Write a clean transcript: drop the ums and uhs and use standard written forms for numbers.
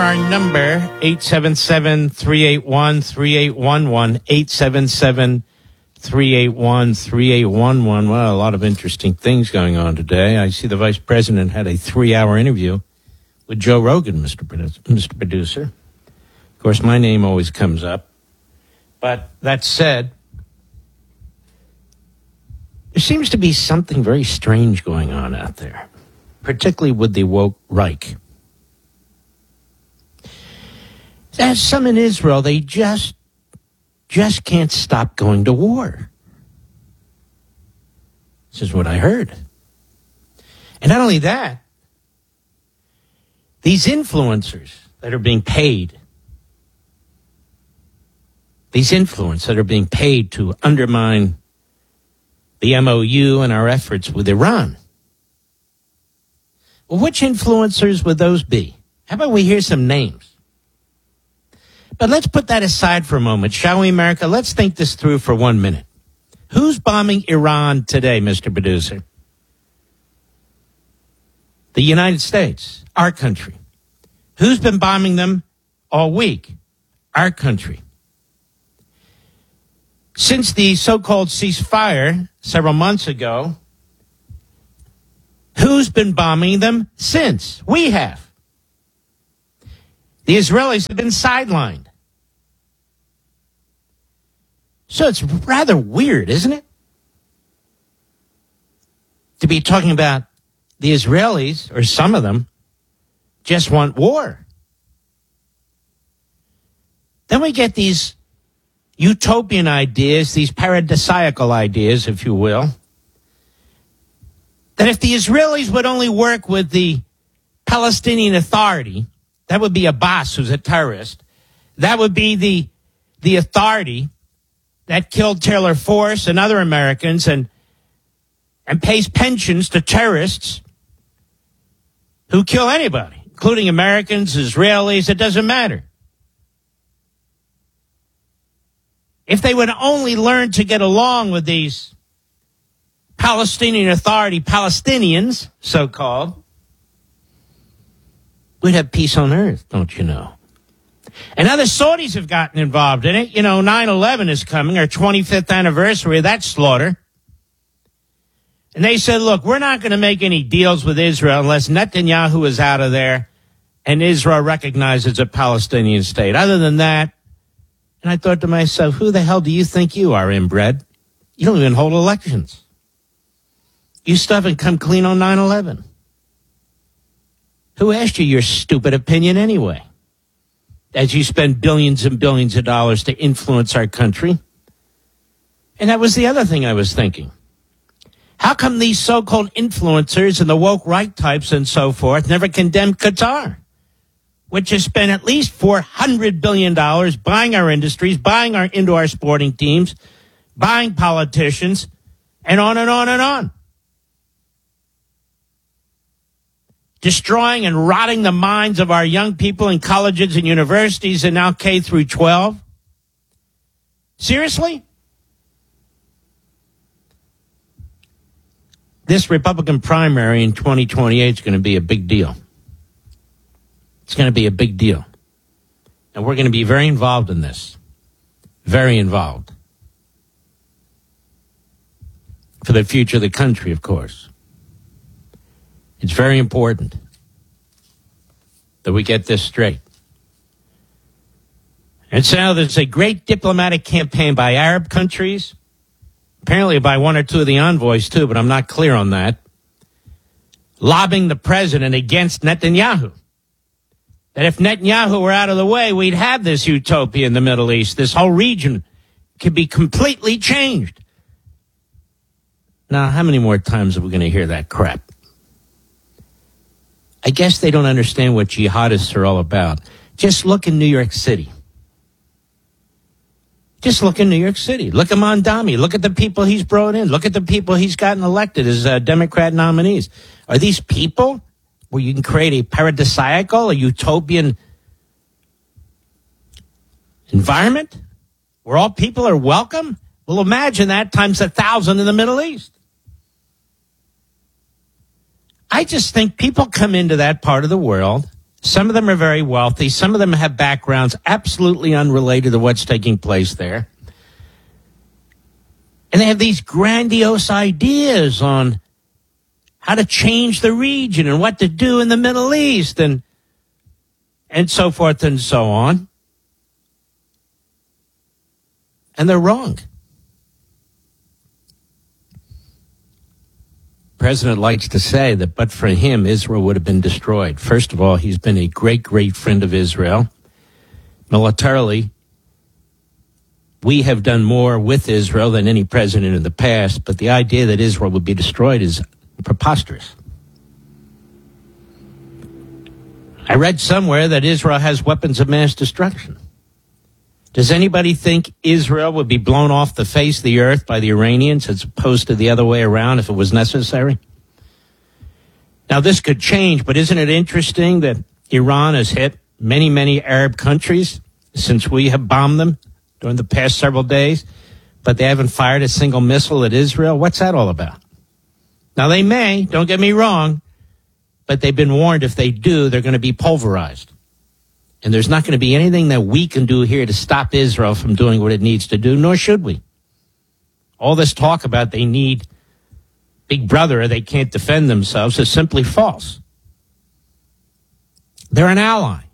our number, 877-381-3811, 877-381-3811. Well, a lot of interesting things going on today. I see the vice president had a 3-hour interview with Joe Rogan, Mr. Producer. Of course, my name always comes up. But that said, there seems to be something very strange going on out there, particularly with the woke Reich. As some in Israel, they just can't stop going to war. This is what I heard. And not only that, these influencers that are being paid, to undermine the MOU and our efforts with Iran. Well, which influencers would those be? How about we hear some names? But let's put that aside for a moment, shall we, America? Let's think this through for 1 minute. Who's bombing Iran today, Mr. Producer? The United States, our country. Who's been bombing them all week? Our country. Since the so-called ceasefire several months ago, who's been bombing them since? We have. The Israelis have been sidelined. So it's rather weird, isn't it? To be talking about the Israelis, or some of them, just want war. Then we get these utopian ideas, these paradisiacal ideas, if you will, that if the Israelis would only work with the Palestinian Authority, that would be Abbas, who's a terrorist, that would be the authority that killed Taylor Force and other Americans and pays pensions to terrorists who kill anybody, including Americans, Israelis, it doesn't matter. If they would only learn to get along with these Palestinian Authority Palestinians, so-called, we'd have peace on earth, don't you know? And now the Saudis have gotten involved in it. You know, 9/11 is coming, our 25th anniversary of that slaughter. And they said, look, we're not going to make any deals with Israel unless Netanyahu is out of there and Israel recognizes a Palestinian state. Other than that, and I thought to myself, who the hell do you think you are, inbred? You don't even hold elections. You still haven't come clean on 9/11. Who asked you your stupid opinion anyway? As you spend billions and billions of dollars to influence our country. And that was the other thing I was thinking. How come these so-called influencers and the woke right types and so forth never condemned Qatar, which has spent at least $400 billion buying our industries, buying into our sporting teams, buying politicians, and on and on and on. Destroying and rotting the minds of our young people in colleges and universities and now K through 12? Seriously? This Republican primary in 2028 is going to be a big deal. It's going to be a big deal. And we're going to be very involved in this. Very involved. For the future of the country, of course. It's very important that we get this straight. And so now there's a great diplomatic campaign by Arab countries, apparently by one or two of the envoys too, but I'm not clear on that, lobbying the president against Netanyahu. That if Netanyahu were out of the way, we'd have this utopia in the Middle East. This whole region could be completely changed. Now, how many more times are we going to hear that crap? I guess they don't understand what jihadists are all about. Just look in New York City. Just look in New York City. Look at Mondami. Look at the people he's brought in. Look at the people he's gotten elected as Democrat nominees. Are these people where you can create a paradisiacal, a utopian environment where all people are welcome? Well, imagine that times 1,000 in the Middle East. I just think people come into that part of the world Some of them are very wealthy. Some of them have backgrounds absolutely unrelated to what's taking place there. And they have these grandiose ideas on how to change the region and what to do in the Middle East and so forth and so on. And they're wrong. The president likes to say that but for him, Israel would have been destroyed. First of all, he's been a great, great friend of Israel. Militarily, we have done more with Israel than any president in the past, but the idea that Israel would be destroyed is preposterous. I read somewhere that Israel has weapons of mass destruction. Does anybody think Israel would be blown off the face of the earth by the Iranians as opposed to the other way around if it was necessary? Now, this could change, but isn't it interesting that Iran has hit many, many Arab countries since we have bombed them during the past several days, but they haven't fired a single missile at Israel? What's that all about? Now, they may, don't get me wrong, but they've been warned if they do, they're going to be pulverized. And there's not going to be anything that we can do here to stop Israel from doing what it needs to do, nor should we. All this talk about they need Big Brother or they can't defend themselves is simply false. They're an ally.